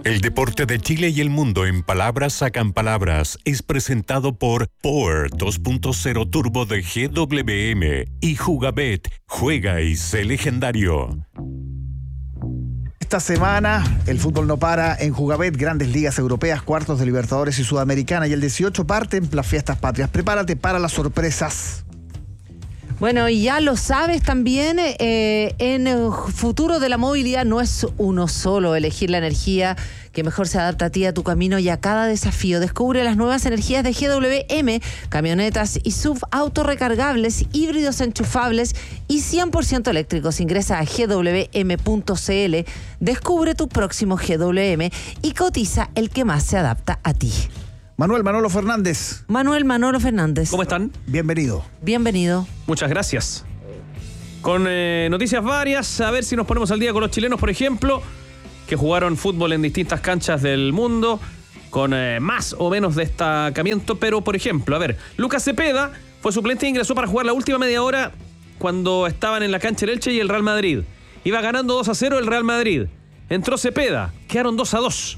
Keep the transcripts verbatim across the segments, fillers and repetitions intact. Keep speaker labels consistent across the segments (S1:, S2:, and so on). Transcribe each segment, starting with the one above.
S1: El deporte de Chile y el mundo en palabras sacan palabras es presentado por Power dos punto cero Turbo de G W M y Jugabet. Juega y sé legendario.
S2: Esta semana el fútbol no para en Jugabet, grandes ligas europeas, cuartos de Libertadores y Sudamericana, y el dieciocho parten las fiestas patrias. Prepárate para las sorpresas.
S3: Bueno, y ya lo sabes también, eh, en el futuro de la movilidad no es uno solo elegir la energía que mejor se adapta a ti, a tu camino y a cada desafío. Descubre las nuevas energías de G W M, camionetas y sub autorrecargables, híbridos enchufables y cien por ciento eléctricos. Ingresa a G W M punto C L, descubre tu próximo G W M y cotiza el que más se adapta a ti.
S2: Manuel Manolo Fernández.
S3: Manuel Manolo Fernández.
S4: ¿Cómo están?
S2: Bienvenido.
S3: Bienvenido.
S4: Muchas gracias. Con eh, noticias varias, a ver si nos ponemos al día con los chilenos, por ejemplo, que jugaron fútbol en distintas canchas del mundo, con eh, más o menos destacamiento, pero por ejemplo, a ver, Lucas Cepeda fue suplente e ingresó para jugar la última media hora cuando estaban en la cancha el Elche y el Real Madrid. Iba ganando dos a cero el Real Madrid. Entró Cepeda, quedaron dos a dos.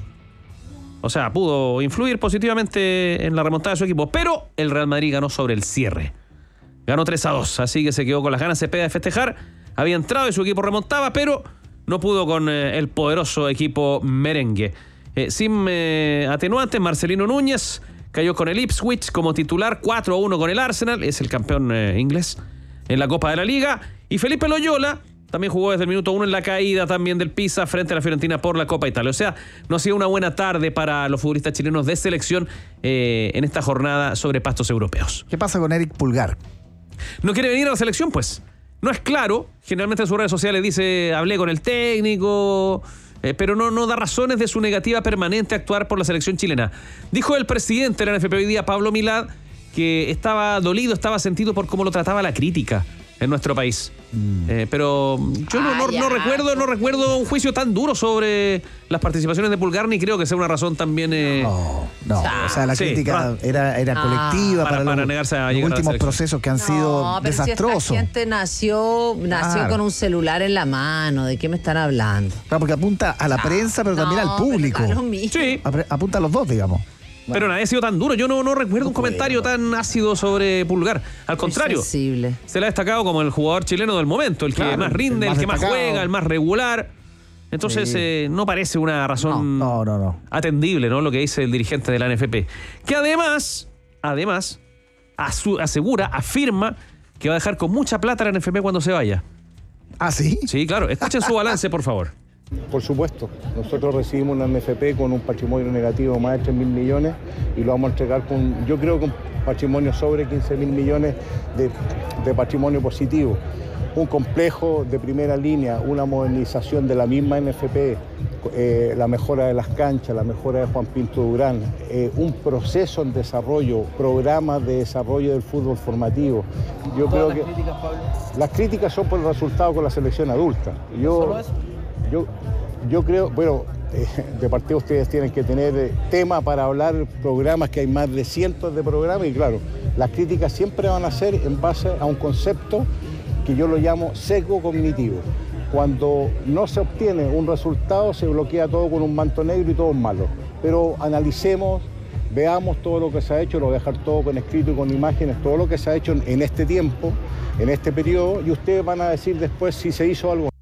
S4: O sea, pudo influir positivamente en la remontada de su equipo, pero el Real Madrid ganó sobre el cierre. Ganó tres a dos, así que se quedó con las ganas Cepeda de festejar. Había entrado y su equipo remontaba, pero no pudo con eh, el poderoso equipo merengue. Eh, sin eh, atenuantes, Marcelino Núñez cayó con el Ipswich como titular, cuatro a uno con el Arsenal, es el campeón eh, inglés en la Copa de la Liga. Y Felipe Loyola también jugó desde el minuto uno en la caída también del Pisa frente a la Fiorentina por la Copa Italia. O sea, no ha sido una buena tarde para los futbolistas chilenos de selección eh, en esta jornada sobre pastos europeos.
S2: ¿Qué pasa con Eric Pulgar?
S4: ¿No quiere venir a la selección? Pues no es claro. Generalmente en sus redes sociales dice, hablé con el técnico, eh, pero no, no da razones de su negativa permanente a actuar por la selección chilena. Dijo el presidente de la N F P hoy día, Pablo Milad, que estaba dolido, estaba sentido por cómo lo trataba la crítica en nuestro país. Mm. Eh, pero yo no, no, no recuerdo no recuerdo un juicio tan duro sobre las participaciones de Pulgar, ni creo que sea una razón también... Eh...
S2: No, no,
S3: ah,
S2: o sea, la
S4: sí,
S2: crítica
S4: no.
S2: era, era
S3: Ah,
S2: colectiva
S4: para,
S2: para,
S4: para
S2: los,
S4: negarse a
S2: los
S4: llegar
S2: últimos
S4: a la
S2: procesos que han sido
S3: no, pero
S2: desastrosos.
S3: Si esta gente nació, nació
S2: Claro.
S3: con un celular en la mano, ¿de qué me están hablando?
S2: Claro, porque apunta a la prensa, pero también
S3: No,
S2: al público.
S3: pero da lo mismo.
S4: Sí,
S2: Apre- Apunta a los dos, digamos.
S4: pero nadie ha sido tan duro. Yo no, no recuerdo un comentario tan ácido sobre Pulgar. Al contrario,
S3: Sensible.
S4: se le ha destacado como el jugador chileno del momento, el que
S2: Claro,
S4: más rinde,
S2: el
S4: el,
S2: más
S4: que más
S2: destacado.
S4: juega, el más regular. Entonces,
S2: Sí.
S4: eh, no parece una razón
S2: No, no, no.
S4: atendible, ¿no? Lo que dice el dirigente de la N F P. Que además, además, asu- asegura, afirma que va a dejar con mucha plata la N F P cuando se vaya.
S2: ¿Ah, sí?
S4: Sí, claro. Escuchen su balance, por favor.
S5: Por supuesto, nosotros recibimos una N F P con un patrimonio negativo de más de tres mil millones y lo vamos a entregar con, yo creo que un patrimonio sobre quince mil millones de, de patrimonio positivo. Un complejo de primera línea, una modernización de la misma N F P, eh, la mejora de las canchas, la mejora de Juan Pinto Durán, eh, un proceso en desarrollo, programas de desarrollo del fútbol formativo. Yo creo que críticas, Pablo? Las críticas son por el resultado con la selección adulta. Yo, yo, yo creo, bueno, eh, de partida ustedes tienen que tener eh, tema para hablar, programas, que hay más de cientos de programas y claro, las críticas siempre van a ser en base a un concepto que yo lo llamo sesgo cognitivo. Cuando no se obtiene un resultado, se bloquea todo con un manto negro y todo es malo. Pero analicemos, veamos todo lo que se ha hecho, lo voy a dejar todo con escrito y con imágenes, todo lo que se ha hecho en este tiempo, en este periodo, y ustedes van a decir después si se hizo algo.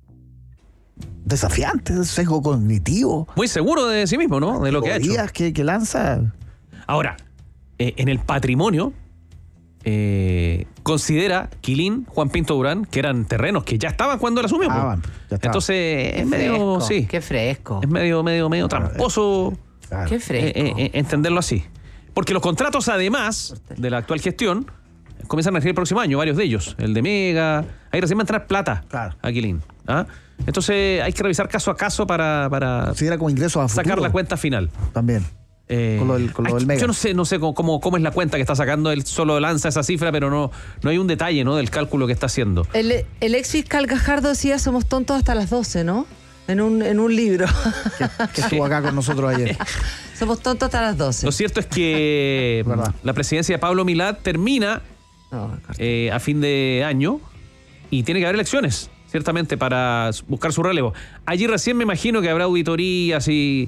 S2: Desafiante, el sesgo cognitivo.
S4: Muy seguro de sí mismo, ¿no? De lo que ha hecho.
S2: Teorías que, que lanza.
S4: Ahora, eh, en el patrimonio, eh, considera Quilín, Juan Pinto Durán, que eran terrenos que ya estaban cuando él asumió.
S2: Ah,
S4: pues.
S2: bueno, ya estaba.
S4: Entonces,
S3: Qué
S4: es medio,
S3: fresco,
S4: sí,
S3: qué fresco.
S4: es medio, medio, medio tramposo
S2: Claro.
S3: Qué
S4: eh,
S3: fresco.
S4: eh, eh, entenderlo así. Porque los contratos, además de la actual gestión, comienzan a regir el próximo año, varios de ellos. El de Mega, ahí recién va a entrar plata
S2: Claro.
S4: a Quilín. ¿Ah? Entonces, hay que revisar caso a caso para, para
S2: Considera como ingresos a futuro.
S4: sacar la cuenta final.
S2: También.
S4: Eh,
S2: Con lo del- con lo
S4: ay,
S2: del Mega.
S4: Yo no sé, no sé cómo, cómo, cómo es la cuenta que está sacando. Él solo lanza esa cifra, pero no, no hay un detalle, ¿no? Del cálculo que está haciendo.
S3: El, el ex fiscal Gajardo decía somos tontos hasta las doce, ¿no? En un, en un libro.
S2: Que estuvo acá con nosotros ayer.
S3: Somos tontos hasta las doce.
S4: Lo cierto es que
S2: Verdad.
S4: la presidencia de Pablo Milad termina
S3: No,
S4: eh, a fin de año y tiene que haber elecciones, ciertamente, para buscar su relevo. Allí recién me imagino que habrá auditorías y,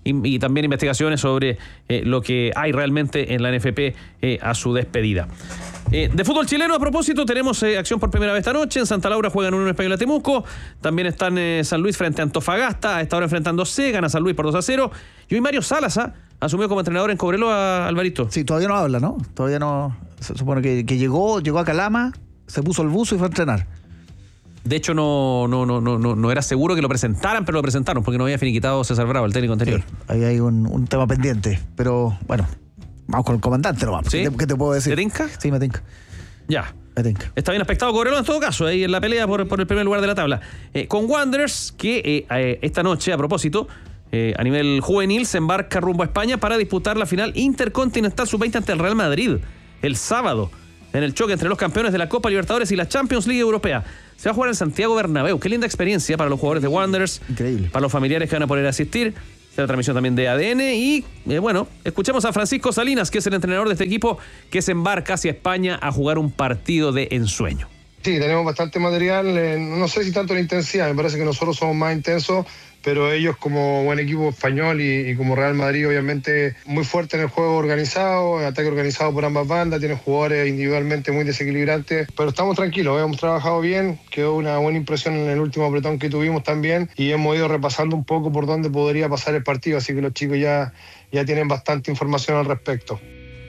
S4: y, y también investigaciones sobre eh, lo que hay realmente en la N F P eh, a su despedida. Eh, de fútbol chileno, a propósito, tenemos eh, acción por primera vez esta noche. En Santa Laura juegan Unión Española Temuco. También están eh, San Luis frente a Antofagasta. A esta hora enfrentándose, gana San Luis por dos a cero. Y hoy Mario Salas ¿ah? asumió como entrenador en Cobreloa, Alvarito.
S2: Sí, todavía no habla, ¿no? Todavía no. Se supone que, que llegó, llegó a Calama, se puso el buzo y fue a entrenar.
S4: De hecho, no, no, no, no, no era seguro que lo presentaran, pero lo presentaron porque no había finiquitado César Bravo, el técnico anterior.
S2: Sí, ahí hay un, un tema pendiente. Pero bueno, vamos con el comandante, ¿no? Vamos.
S4: ¿Sí?
S2: ¿Qué, te, ¿Qué te puedo decir?
S4: ¿Te tinca?
S2: Sí, me tinca.
S4: Ya.
S2: Me tinca.
S4: Está bien aspectado Cobreloa en todo caso, ahí en la pelea por, por el primer lugar de la tabla. Eh, con Wanderers, que eh, eh, esta noche, a propósito, eh, a nivel juvenil, se embarca rumbo a España para disputar la final Intercontinental sub veinte ante el Real Madrid el sábado, en el choque entre los campeones de la Copa Libertadores y la Champions League Europea. Se va a jugar en Santiago Bernabéu. Qué linda experiencia para los jugadores de Wanderers.
S2: Increíble. Para
S4: los familiares que van a poder asistir. La transmisión también de A D N. Y eh, bueno, escuchemos a Francisco Salinas, que es el entrenador de este equipo, que se embarca hacia España a jugar un partido de ensueño.
S6: Sí, tenemos bastante material, eh, no sé si tanto la intensidad, me parece que nosotros somos más intensos, pero ellos como buen equipo español y, y como Real Madrid obviamente muy fuerte en el juego organizado, en ataque organizado por ambas bandas, tienen jugadores individualmente muy desequilibrantes, pero estamos tranquilos, hemos trabajado bien, quedó una buena impresión en el último apretón que tuvimos también y hemos ido repasando un poco por dónde podría pasar el partido, así que los chicos ya, ya tienen bastante información al respecto.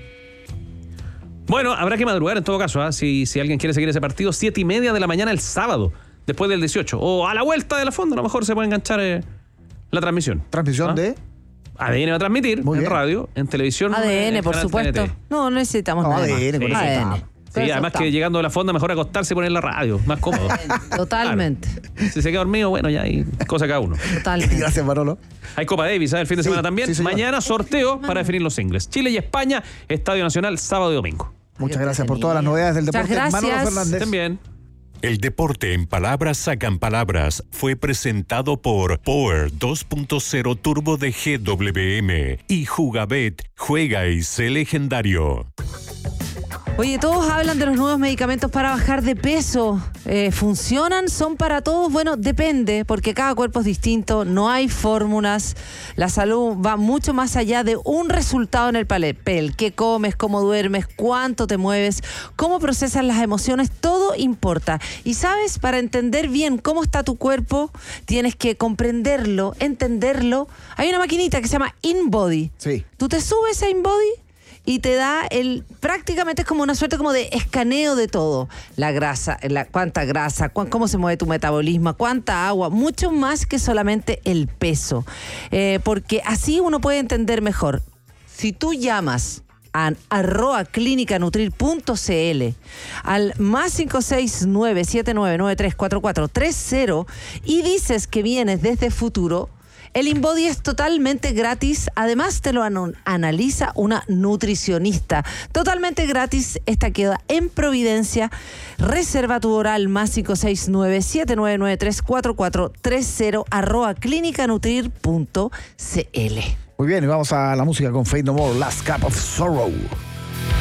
S4: Bueno, habrá que madrugar en todo caso, ¿eh? si, si alguien quiere seguir ese partido, siete y media de la mañana el sábado, después del dieciocho. O a la vuelta de la fonda, a lo mejor se puede enganchar eh, la transmisión.
S2: ¿Transmisión
S4: ¿Ah?
S2: de?
S4: A D N va a transmitir,
S2: Muy
S4: en
S2: bien.
S4: radio, en televisión.
S3: A D N,
S4: en
S3: por
S4: canal
S3: supuesto.
S4: T N T.
S3: No, no necesitamos
S2: No,
S3: nada
S2: A D N,
S3: más.
S2: con eso
S3: A D N.
S2: estamos.
S3: Con
S4: Sí,
S3: eso
S4: además que
S3: estamos.
S4: llegando a la fonda mejor acostarse y poner la radio, más cómodo.
S3: Totalmente.
S4: Claro. Si se queda dormido, bueno, ya hay cosa cada uno.
S3: Totalmente.
S2: Gracias, Manolo.
S4: Hay Copa Davis, ¿eh? El fin de
S2: Sí,
S4: semana también.
S2: sí, señor.
S4: Mañana sorteo para definir los singles. Chile y España, Estadio Nacional, sábado y domingo.
S2: Muchas gracias por todas las novedades del
S3: Muchas
S2: deporte.
S3: gracias.
S2: Manolo Fernández.
S4: También.
S1: El deporte en palabras sacan palabras fue presentado por Power dos punto cero Turbo de G W M y Jugabet, juega y sé legendario.
S3: Oye, todos hablan de los nuevos medicamentos para bajar de peso. Eh, ¿Funcionan? ¿Son para todos? Bueno, depende, porque cada cuerpo es distinto, no hay fórmulas. La salud va mucho más allá de un resultado en el papel. ¿Qué comes? ¿Cómo duermes? ¿Cuánto te mueves? ¿Cómo procesas las emociones? Todo importa. Y sabes, para entender bien cómo está tu cuerpo, tienes que comprenderlo, entenderlo. Hay una maquinita que se llama InBody.
S2: Sí.
S3: Tú te subes a InBody y te da el, prácticamente es como una suerte como de escaneo de todo. La grasa, la, cuánta grasa, cu- cómo se mueve tu metabolismo, cuánta agua, mucho más que solamente el peso. Eh, porque así uno puede entender mejor. Si tú llamas a arroba clínica nutrir punto c l al más cinco seis nueve siete nueve nueve tres cuatro cuatro tres cero y dices que vienes desde Futuro, el InBody es totalmente gratis. Además, te lo an- analiza una nutricionista. Totalmente gratis. Esta queda en Providencia. Reserva tu oral más cinco seis nueve siete nueve nueve tres cuatro cuatro tres cero arroba clínica nutrir punto c l.
S2: Muy bien, y vamos a la música con Faith No More, Last Cup of Sorrow.